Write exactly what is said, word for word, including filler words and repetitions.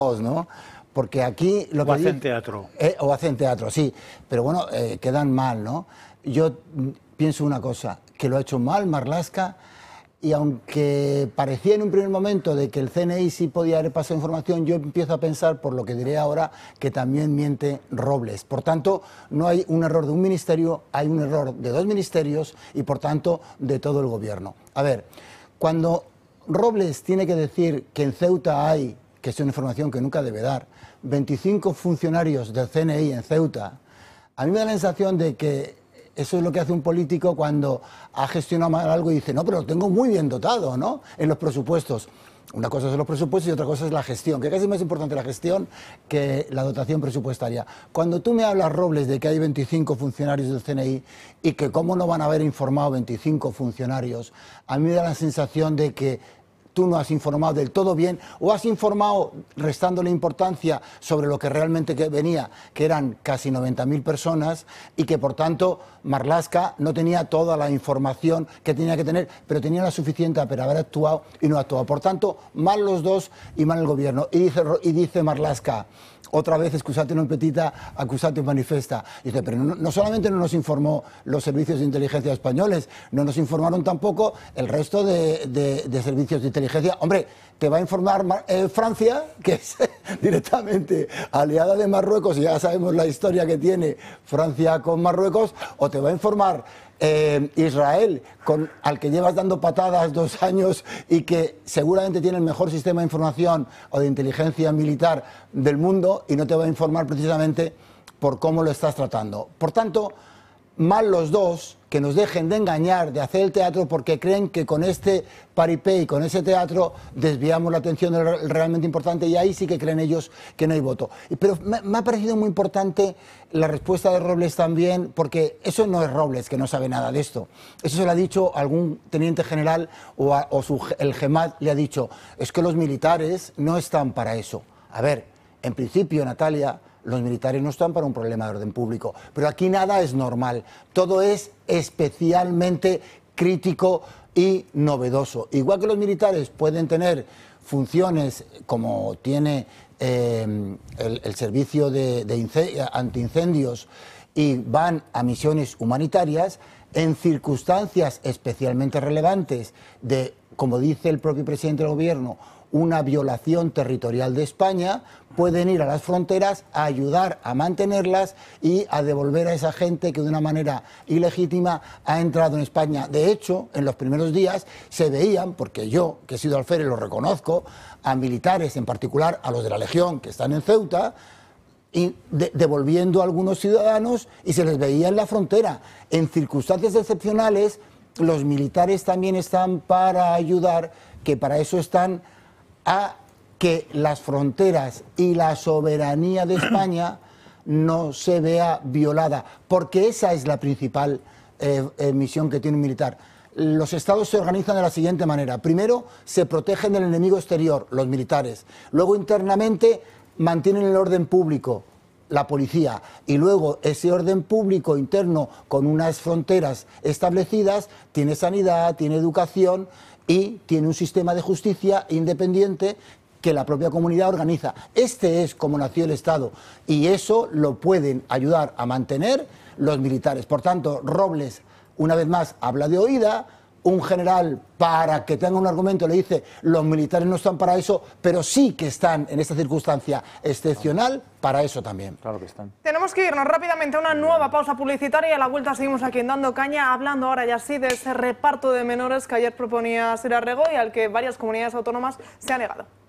¿no? Porque aquí lo o que hacen dice, teatro. Eh, o hacen teatro, sí. Pero bueno, eh, quedan mal, ¿no? Yo pienso una cosa, que lo ha hecho mal Marlaska, y aunque parecía en un primer momento de que el C N I sí podía haber pasado información, yo empiezo a pensar, por lo que diré ahora, que también miente Robles. Por tanto, no hay un error de un ministerio, hay un error de dos ministerios y, por tanto, de todo el gobierno. A ver, cuando Robles tiene que decir que en Ceuta hay, que es una información que nunca debe dar, veinticinco funcionarios del C N I en Ceuta, a mí me da la sensación de que eso es lo que hace un político cuando ha gestionado mal algo y dice, no, pero lo tengo muy bien dotado, ¿no?, en los presupuestos. Una cosa son los presupuestos y otra cosa es la gestión, que casi es más importante la gestión que la dotación presupuestaria. Cuando tú me hablas, Robles, de que hay veinticinco funcionarios del C N I y que cómo no van a haber informado veinticinco funcionarios, a mí me da la sensación de que tú no has informado del todo bien, o has informado restándole importancia sobre lo que realmente que venía, que eran casi noventa mil personas, y que por tanto Marlaska no tenía toda la información que tenía que tener, pero tenía la suficiente para haber actuado y no ha actuado. Por tanto, mal los dos y mal el gobierno. Y dice, y dice Marlaska, otra vez, excusate non petita, acusate manifesta. Dice, pero no, no solamente no nos informó los servicios de inteligencia españoles, no nos informaron tampoco el resto de, de, de servicios de inteligencia. Hombre, te va a informar eh, Francia, que es directamente aliada de Marruecos, y ya sabemos la historia que tiene Francia con Marruecos, o te va a informar Eh, Israel, con, al que llevas dando patadas dos años y que seguramente tiene el mejor sistema de información o de inteligencia militar del mundo, y no te va a informar precisamente por cómo lo estás tratando. Por tanto, mal los dos, que nos dejen de engañar, de hacer el teatro, porque creen que con este paripé y con ese teatro desviamos la atención de lo realmente importante, y ahí sí que creen ellos que no hay voto. Pero me, me ha parecido muy importante la respuesta de Robles también, porque eso no es Robles, que no sabe nada de esto. Eso se lo ha dicho algún teniente general, o, a, o su, el GEMAT le ha dicho, es que los militares no están para eso. A ver, en principio, Natalia, los militares no están para un problema de orden público, pero aquí nada es normal, todo es especialmente crítico y novedoso. Igual que los militares pueden tener funciones como tiene eh, el, el servicio de, de antiincendios, y van a misiones humanitarias en circunstancias especialmente relevantes de, como dice el propio presidente del gobierno, una violación territorial de España, pueden ir a las fronteras a ayudar a mantenerlas y a devolver a esa gente que de una manera ilegítima ha entrado en España. De hecho, en los primeros días se veían, porque yo, que he sido alférez, lo reconozco, a militares, en particular a los de la Legión, que están en Ceuta, y de, devolviendo a algunos ciudadanos, y se les veía en la frontera. En circunstancias excepcionales, los militares también están para ayudar, que para eso están, a que las fronteras y la soberanía de España no se vea violada, porque esa es la principal eh, eh, misión que tiene un militar. Los estados se organizan de la siguiente manera: primero se protegen del enemigo exterior, los militares, luego internamente mantienen el orden público, la policía, y luego ese orden público interno con unas fronteras establecidas tiene sanidad, tiene educación y tiene un sistema de justicia independiente que la propia comunidad organiza. Este es como nació el Estado, y eso lo pueden ayudar a mantener los militares. Por tanto, Robles, una vez más, habla de oída. Un general, para que tenga un argumento, le dice, los militares no están para eso, pero sí que están en esta circunstancia excepcional para eso también. Claro que están. Tenemos que irnos rápidamente a una nueva pausa publicitaria, y a la vuelta seguimos aquí en Dando Caña, hablando ahora ya sí de ese reparto de menores que ayer proponía Sira Rego y al que varias comunidades autónomas se han negado.